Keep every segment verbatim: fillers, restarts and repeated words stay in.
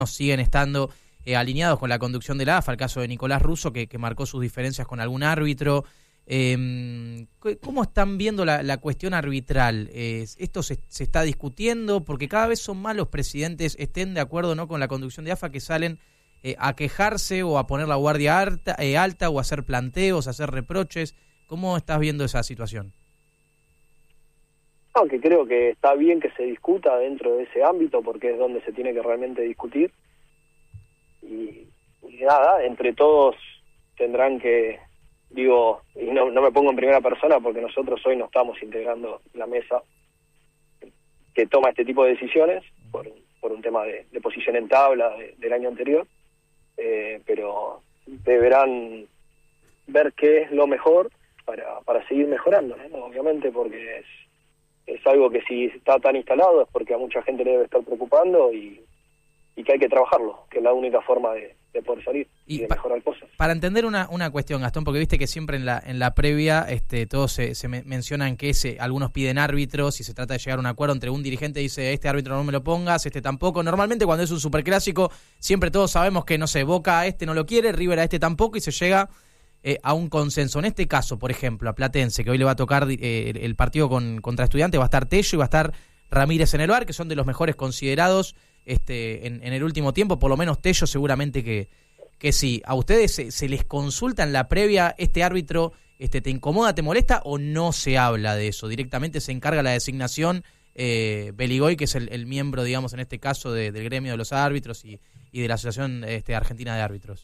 siguen estando eh, alineados con la conducción de la A F A, el caso de Nicolás Russo, que, que marcó sus diferencias con algún árbitro. Eh, ¿Cómo están viendo la, la cuestión arbitral? Eh, ¿Esto se, se está discutiendo? Porque cada vez son más los presidentes, estén de acuerdo no con la conducción de A F A, que salen eh, a quejarse o a poner la guardia alta, eh, alta o a hacer planteos, a hacer reproches. ¿Cómo estás viendo esa situación? Aunque creo que está bien que se discuta dentro de ese ámbito, porque es donde se tiene que realmente discutir. Y, y nada, entre todos tendrán que, digo, y no, no me pongo en primera persona porque nosotros hoy no estamos integrando la mesa que toma este tipo de decisiones por, por un tema de, de posición en tabla de, del año anterior, eh, pero deberán ver qué es lo mejor para, para seguir mejorando, ¿no? Obviamente, porque es es algo que si está tan instalado es porque a mucha gente le debe estar preocupando y, y que hay que trabajarlo, que es la única forma de, de poder salir y, y de pa mejorar cosas. Para entender una, una cuestión, Gastón, porque viste que siempre en la en la previa este todos se, se me mencionan que ese, algunos piden árbitros y se trata de llegar a un acuerdo entre un dirigente y dice este árbitro no me lo pongas, este tampoco. Normalmente cuando es un superclásico siempre todos sabemos que, no sé, Boca a este no lo quiere, River a este tampoco y se llega Eh, a un consenso. En este caso, por ejemplo, a Platense, que hoy le va a tocar eh, el, el partido con, contra Estudiantes, va a estar Tello y va a estar Ramírez en el bar, que son de los mejores considerados este, en, en el último tiempo, por lo menos Tello seguramente que, que sí. ¿A ustedes se, se les consulta en la previa este árbitro, este, te incomoda, te molesta o no se habla de eso? Directamente se encarga la designación eh, Beligoy, que es el, el miembro, digamos, en este caso de, del gremio de los árbitros y, y de la Asociación este, Argentina de Árbitros.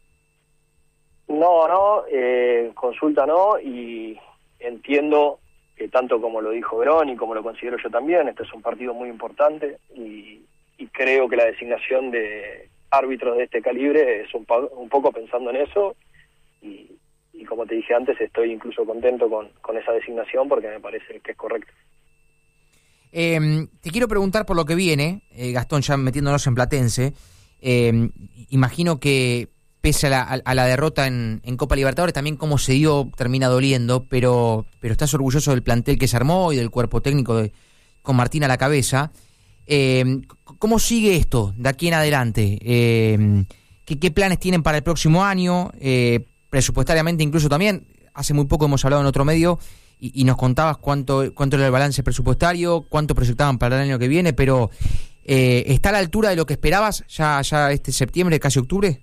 No, no, eh, consulta no, y entiendo que tanto como lo dijo Verón y como lo considero yo también, este es un partido muy importante y, y creo que la designación de árbitros de este calibre es un, un poco pensando en eso y, y como te dije antes, estoy incluso contento con, con esa designación porque me parece que es correcto. Eh, te quiero preguntar por lo que viene, eh, Gastón, ya metiéndonos en Platense, eh, imagino que pese a la, a la derrota en, en Copa Libertadores, también cómo se dio termina doliendo, pero pero estás orgulloso del plantel que se armó y del cuerpo técnico de, con Martín a la cabeza. Eh, ¿Cómo sigue esto de aquí en adelante? Eh, ¿qué, ¿Qué planes tienen para el próximo año? Eh, presupuestariamente incluso también. Hace muy poco hemos hablado en otro medio y, y nos contabas cuánto, cuánto era el balance presupuestario, cuánto proyectaban para el año que viene, pero eh, ¿está a la altura de lo que esperabas ya, ya este septiembre, casi octubre?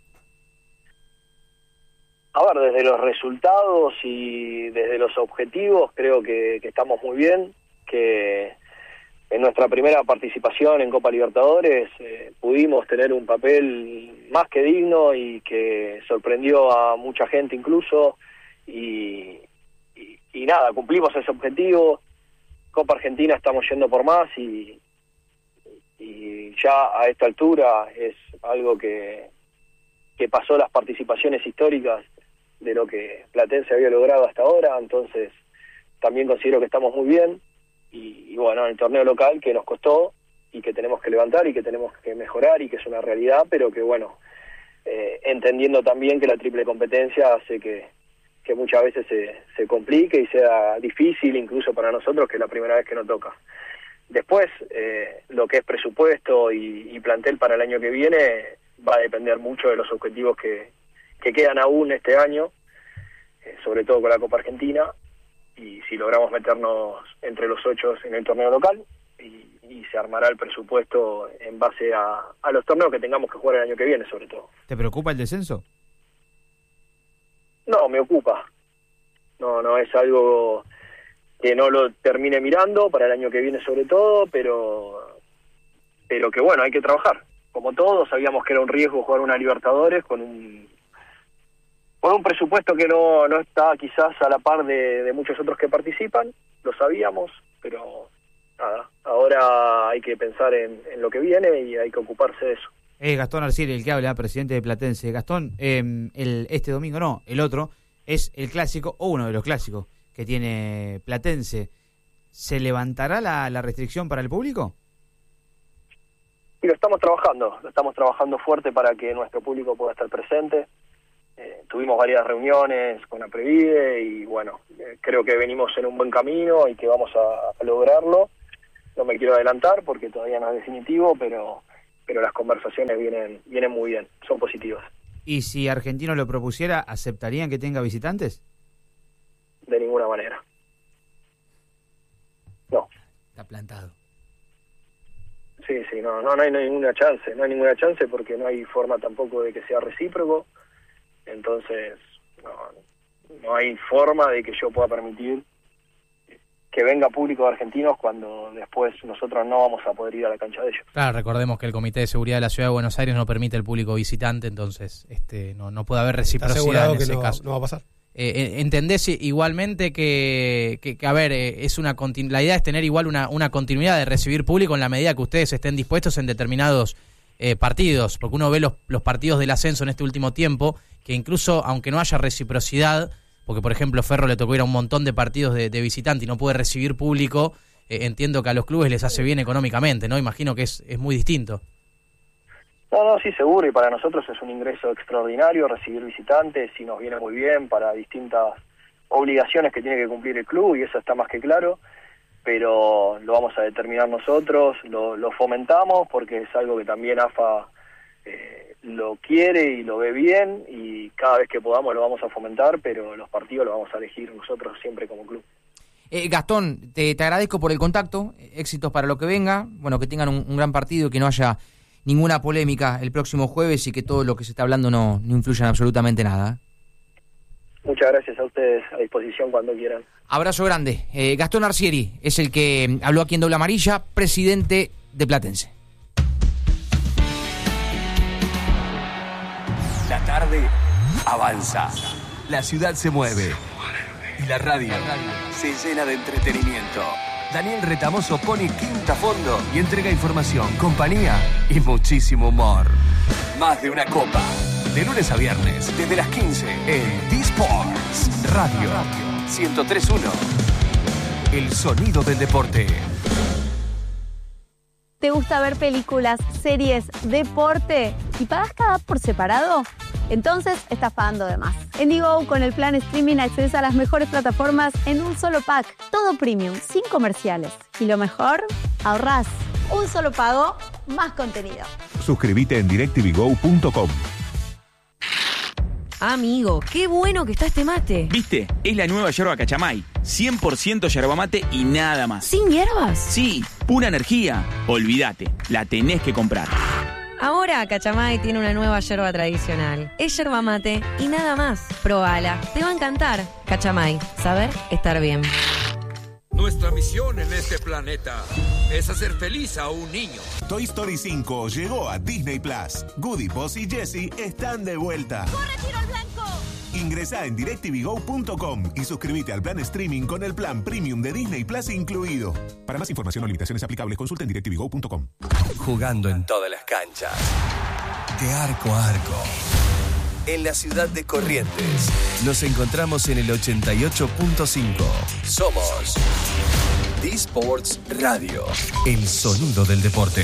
A ver, desde los resultados y desde los objetivos creo que, que estamos muy bien, que en nuestra primera participación en Copa Libertadores eh, pudimos tener un papel más que digno y que sorprendió a mucha gente incluso, y, y, y nada, cumplimos ese objetivo. Copa Argentina estamos yendo por más y, y ya a esta altura es algo que, que pasó las participaciones históricas de lo que Platense había logrado hasta ahora, entonces también considero que estamos muy bien y, y bueno, en el torneo local que nos costó y que tenemos que levantar y que tenemos que mejorar y que es una realidad, pero que bueno, eh, entendiendo también que la triple competencia hace que, que muchas veces se, se complique y sea difícil incluso para nosotros, que es la primera vez que nos toca. Después, eh, lo que es presupuesto y, y plantel para el año que viene va a depender mucho de los objetivos que que quedan aún este año, eh, sobre todo con la Copa Argentina, y si logramos meternos entre los ocho en el torneo local, y, y se armará el presupuesto en base a, a los torneos que tengamos que jugar el año que viene, sobre todo. ¿Te preocupa el descenso? No, me ocupa. No, no es algo que no lo termine mirando para el año que viene sobre todo, pero, pero que bueno, hay que trabajar. Como todos, sabíamos que era un riesgo jugar una Libertadores con un con un presupuesto que no, no está quizás a la par de, de muchos otros que participan, lo sabíamos, pero nada, ahora hay que pensar en, en lo que viene y hay que ocuparse de eso. Es Gastón Arcieri el que habla, presidente de Platense. Gastón, eh, el, este domingo no, el otro, es el clásico, o uno de los clásicos que tiene Platense. ¿Se levantará la, la restricción para el público? Y lo estamos trabajando, lo estamos trabajando fuerte para que nuestro público pueda estar presente. Eh, tuvimos varias reuniones con APREVIDE y bueno, eh, creo que venimos en un buen camino y que vamos a, a lograrlo. No me quiero adelantar porque todavía no es definitivo, pero pero las conversaciones vienen vienen muy bien, son positivas. ¿Y si Argentino lo propusiera, aceptarían que tenga visitantes? De ninguna manera. No. Está plantado. Sí, sí, no, no, no hay, no hay ninguna chance, no hay ninguna chance porque no hay forma tampoco de que sea recíproco, entonces no, no hay forma de que yo pueda permitir que venga público de argentinos cuando después nosotros no vamos a poder ir a la cancha de ellos. Claro, recordemos que el Comité de Seguridad de la Ciudad de Buenos Aires no permite el público visitante, entonces este no, no puede haber reciprocidad en ese no, caso. No va a pasar. Eh, ¿Entendés igualmente que, que, que a ver, eh, es una continu- la idea es tener igual una, una continuidad de recibir público en la medida que ustedes estén dispuestos en determinados eh, partidos? Porque uno ve los, los partidos del ascenso en este último tiempo, que incluso aunque no haya reciprocidad, porque por ejemplo Ferro le tocó ir a un montón de partidos de, de visitante y no puede recibir público, eh, entiendo que a los clubes les hace bien económicamente, ¿no? Imagino que es, es muy distinto. No, no, sí, seguro, y para nosotros es un ingreso extraordinario recibir visitantes y nos viene muy bien para distintas obligaciones que tiene que cumplir el club, y eso está más que claro, pero lo vamos a determinar nosotros, lo, lo fomentamos porque es algo que también AFA eh, lo quiere y lo ve bien, y cada vez que podamos lo vamos a fomentar, pero los partidos los vamos a elegir nosotros siempre como club. Eh, Gastón, te, te agradezco por el contacto, éxitos para lo que venga, bueno, que tengan un, un gran partido y que no haya ninguna polémica el próximo jueves y que todo lo que se está hablando no, no influya en absolutamente nada. Muchas gracias a ustedes, a disposición cuando quieran. Abrazo grande. Eh, Gastón Arcieri es el que habló aquí en Doble Amarilla, presidente de Platense. La tarde avanza, la ciudad se mueve y la radio se llena de entretenimiento. Daniel Retamoso pone quinta a fondo y entrega información, compañía y muchísimo humor. Más de una copa, de lunes a viernes, desde las quince en D-Sports Radio ciento tres punto uno. El sonido del deporte. ¿Te gusta ver películas, series, deporte y pagas cada app por separado? Entonces estás pagando de más. En Digo, con el plan streaming accedes a las mejores plataformas en un solo pack. Todo premium, sin comerciales. Y lo mejor, ahorrás. Un solo pago, más contenido. Suscríbete en directv go punto com. Amigo, qué bueno que está este mate. ¿Viste? Es la nueva yerba Cachamay. cien por ciento yerba mate y nada más. ¿Sin hierbas? Sí, pura energía. Olvídate, la tenés que comprar. Ahora Cachamay tiene una nueva yerba tradicional. Es yerba mate y nada más. Probala, te va a encantar. Cachamay, saber estar bien. Nuestra misión en este planeta es hacer feliz a un niño. Toy Story cinco llegó a Disney Plus. Goody, Buzz y Jessie están de vuelta. ¡Corre, tiro al blanco! Ingresá en directv go punto com y suscríbete al plan streaming con el plan premium de Disney Plus incluido. Para más información o limitaciones aplicables, consulta en directv go punto com. Jugando en todas las canchas, de arco a arco. En la ciudad de Corrientes, nos encontramos en el ochenta y ocho punto cinco. Somos D-Sports Radio, el sonido del deporte.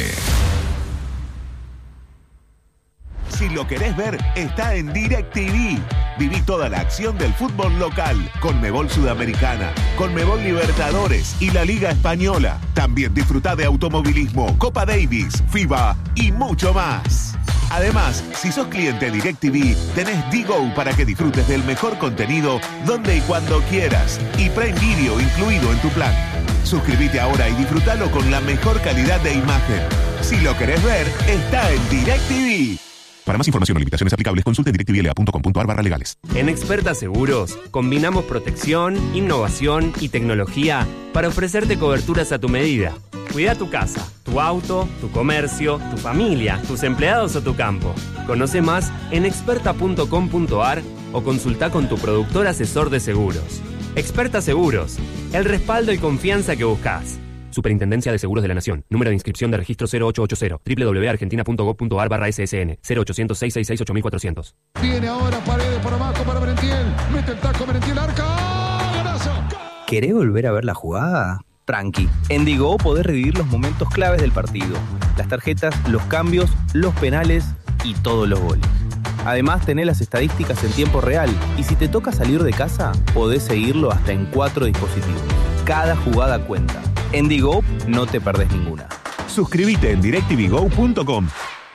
Si lo querés ver, está en DirecTV. Viví toda la acción del fútbol local, Conmebol Sudamericana, Conmebol Libertadores y la Liga Española. También disfrutá de automovilismo, Copa Davis, FIBA y mucho más. Además, si sos cliente DirecTV, tenés Digo para que disfrutes del mejor contenido donde y cuando quieras. Y Prime Video incluido en tu plan. Suscríbete ahora y disfrutalo con la mejor calidad de imagen. Si lo querés ver, está en DirecTV. Para más información o limitaciones aplicables, consulte directvla punto com punto ar barra legales. En Experta Seguros, combinamos protección, innovación y tecnología para ofrecerte coberturas a tu medida. Cuida tu casa, tu auto, tu comercio, tu familia, tus empleados o tu campo. Conoce más en experta punto com punto ar o consulta con tu productor asesor de seguros. Experta Seguros, el respaldo y confianza que buscas. Superintendencia de Seguros de la Nación. Número de inscripción de registro cero ocho ocho cero. doble u doble u doble u punto argentina punto gob punto ar barra ese ese ene. cero ochocientos, seiscientos sesenta y seis, ocho mil cuatrocientos. Viene ahora Paredes por abajo para Merentiel. Mete el taco Merentiel, arca. ¡Golazo! ¿Querés volver a ver la jugada? Tranqui. En Digo podés revivir los momentos claves del partido. Las tarjetas, los cambios, los penales y todos los goles. Además, tenés las estadísticas en tiempo real. Y si te toca salir de casa, podés seguirlo hasta en cuatro dispositivos. Cada jugada cuenta. En Digo no te perdés ninguna. Suscríbete en directv go punto com.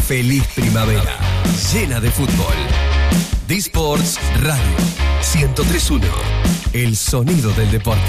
feliz primavera, llena de fútbol. D-Sports Radio ciento tres punto uno, el sonido del deporte.